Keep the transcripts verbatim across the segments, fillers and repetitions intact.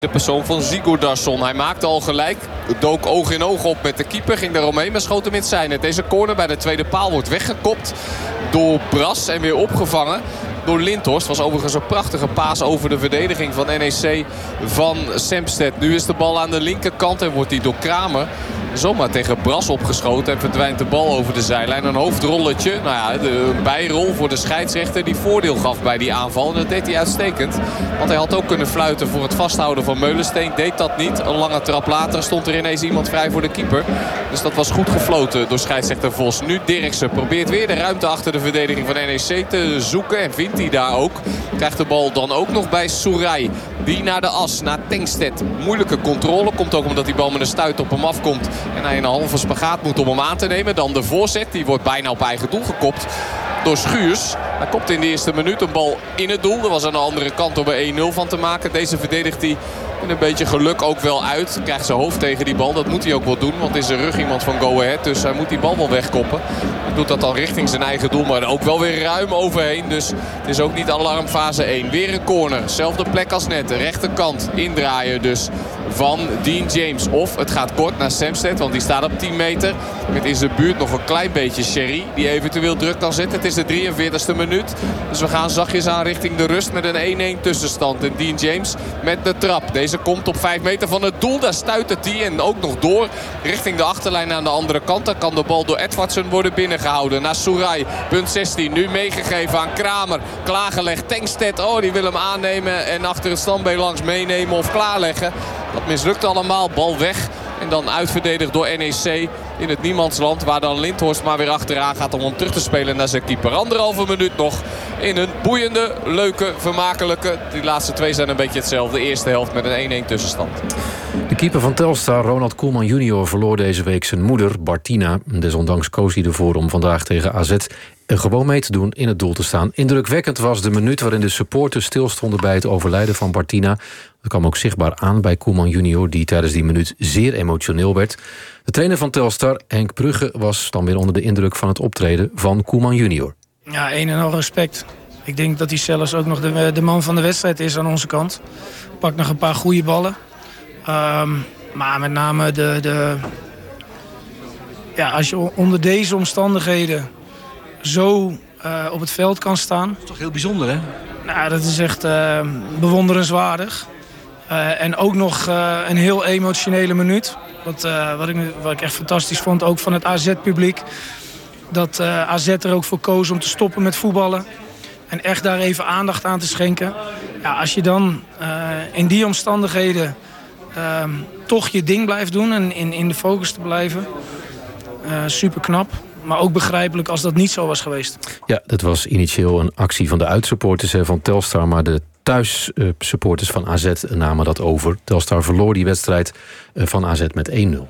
De persoon van Sigurdarsson. Hij maakte al gelijk. Dook oog in oog op met de keeper. Ging daaromheen, maar schoot hem in het zijnet. Deze corner bij de tweede paal wordt weggekopt door Bras en weer opgevangen door Lindhorst. Was overigens een prachtige paas over de verdediging van N E C van Semstedt. Nu is de bal aan de linkerkant en wordt die door Kramer zomaar tegen Bras opgeschoten. En verdwijnt de bal over de zijlijn. Een hoofdrolletje. Nou ja, de bijrol voor de scheidsrechter die voordeel gaf bij die aanval. En dat deed hij uitstekend. Want hij had ook kunnen fluiten voor het vasthouden van Meulensteen. Deed dat niet. Een lange trap later stond er ineens iemand vrij voor de keeper. Dus dat was goed gefloten door scheidsrechter Vos. Nu Dirksen probeert weer de ruimte achter de verdediging van N E C te zoeken. En vindt hij daar ook. Krijgt de bal dan ook nog bij Soerij. Die naar de as, naar Tengstedt. Moeilijke controle. Komt ook omdat die bal met een stuit op hem afkomt. En hij een halve spagaat moet om hem aan te nemen. Dan de voorzet. Die wordt bijna op eigen doel gekopt door Schuurs. Hij kopt in de eerste minuut een bal in het doel. Er was aan de andere kant om er één nul van te maken. Deze verdedigt hij met een beetje geluk ook wel uit. Krijgt zijn hoofd tegen die bal. Dat moet hij ook wel doen. Want in zijn rug iemand van Go Ahead. Dus hij moet die bal wel wegkoppen. Hij doet dat dan richting zijn eigen doel. Maar ook wel weer ruim overheen. Dus het is ook niet alarmfase één. Weer een corner. Zelfde plek als net. De rechterkant indraaien dus van Dean James. Of het gaat kort naar Semstedt. Want die staat op tien meter. Met in zijn buurt nog een klein beetje Sherry. Die eventueel druk kan zetten. Het is de drieënveertigste minuut. Dus we gaan zachtjes aan richting de rust. Met een één-één tussenstand. En Dean James met de trap. Deze komt op vijf meter van het doel. Daar stuitert hij en ook nog door. Richting de achterlijn aan de andere kant. Dan kan de bal door Edvardsen worden binnengehouden. Naar Soerij. Punt zestien. Nu meegegeven aan Kramer. Klaargelegd. Tengstedt. Oh, die wil hem aannemen. En achter het standbeen langs meenemen of klaarleggen. Dat mislukt allemaal. Bal weg. En dan uitverdedigd door N E C in het niemandsland. Waar dan Lindhorst maar weer achteraan gaat om hem terug te spelen naar zijn keeper. Anderhalve minuut nog in een boeiende, leuke, vermakelijke. Die laatste twee zijn een beetje hetzelfde. De eerste helft met een één-één tussenstand. De keeper van Telstar, Ronald Koeman junior, verloor deze week zijn moeder, Bartina. Desondanks koos hij ervoor om vandaag tegen A Z gewoon mee te doen, in het doel te staan. Indrukwekkend was de minuut waarin de supporters stilstonden bij het overlijden van Bartina. Dat kwam ook zichtbaar aan bij Koeman junior, die tijdens die minuut zeer emotioneel werd. De trainer van Telstar, Henk Brugge, was dan weer onder de indruk van het optreden van Koeman junior. Ja, een en al respect. Ik denk dat hij zelfs ook nog de, de man van de wedstrijd is aan onze kant. Pakt nog een paar goede ballen. Um, maar met name de, de... Ja, als je onder deze omstandigheden zo uh, op het veld kan staan. Dat is toch heel bijzonder, hè? Nou, dat is echt uh, bewonderenswaardig. Uh, en ook nog uh, een heel emotionele minuut. Wat, uh, wat, ik, wat ik echt fantastisch vond, ook van het A Z-publiek. Dat uh, A Z er ook voor koos om te stoppen met voetballen. En echt daar even aandacht aan te schenken. Ja, als je dan uh, in die omstandigheden uh, toch je ding blijft doen en in, in de focus te blijven. Uh, super knap. Maar ook begrijpelijk als dat niet zo was geweest. Ja, dat was initieel een actie van de uitsupporters van Telstar. Maar de thuissupporters van A Z namen dat over. Telstar verloor die wedstrijd van A Z met één nul.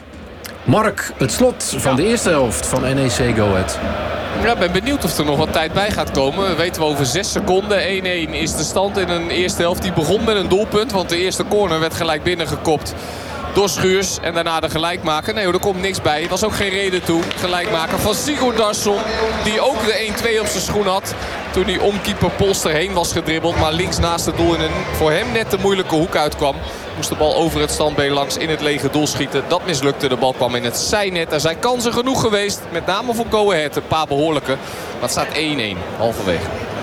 Mark, het slot van de eerste helft van N E C Go Ahead. Ja, ik ben benieuwd of er nog wat tijd bij gaat komen. Weten we over zes seconden. één-één is de stand in een eerste helft. Die begon met een doelpunt, want de eerste corner werd gelijk binnengekopt door Schuurs. En daarna de gelijkmaker. Nee, er komt niks bij. Er was ook geen reden toe. Gelijkmaker van Sigurdarsson. Die ook de één-twee op zijn schoen had. Toen hij om keeper Polster heen was gedribbeld. Maar links naast het doel in een voor hem net de moeilijke hoek uitkwam. Moest de bal over het standbeen langs in het lege doel schieten. Dat mislukte. De bal kwam in het zijnet. Er zijn kansen genoeg geweest. Met name voor Go Ahead. Een paar behoorlijke. Maar het staat één-één. Halverwege.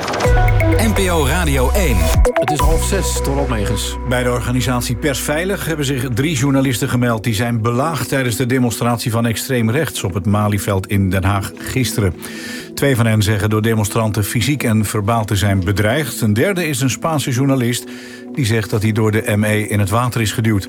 N P O Radio één. Het is half zes, Torald Megens. Bij de organisatie Persveilig hebben zich drie journalisten gemeld. Die zijn belaagd tijdens de demonstratie van extreem rechts op het Malieveld in Den Haag gisteren. Twee van hen zeggen door demonstranten fysiek en verbaal te zijn bedreigd. Een derde is een Spaanse journalist die zegt dat hij door de M E in het water is geduwd.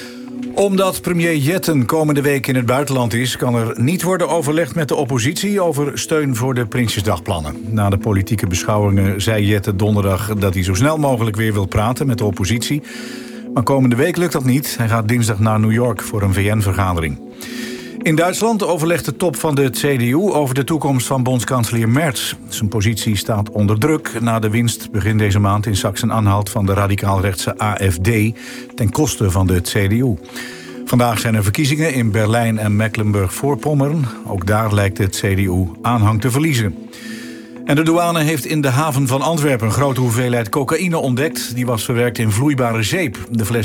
Omdat premier Jetten komende week in het buitenland is, kan er niet worden overlegd met de oppositie over steun voor de Prinsjesdagplannen. Na de politieke beschouwingen zei Jetten donderdag dat hij zo snel mogelijk weer wil praten met de oppositie. Maar komende week lukt dat niet. Hij gaat dinsdag naar New York voor een V N-vergadering. In Duitsland overlegt de top van de C D U over de toekomst van bondskanselier Merz. Zijn positie staat onder druk na de winst begin deze maand in Sachsen-Anhalt van de radicaal-rechtse A F D ten koste van de C D U. Vandaag zijn er verkiezingen in Berlijn en Mecklenburg-Voorpommern. Ook daar lijkt de C D U aanhang te verliezen. En de douane heeft in de haven van Antwerpen een grote hoeveelheid cocaïne ontdekt. Die was verwerkt in vloeibare zeep. De fles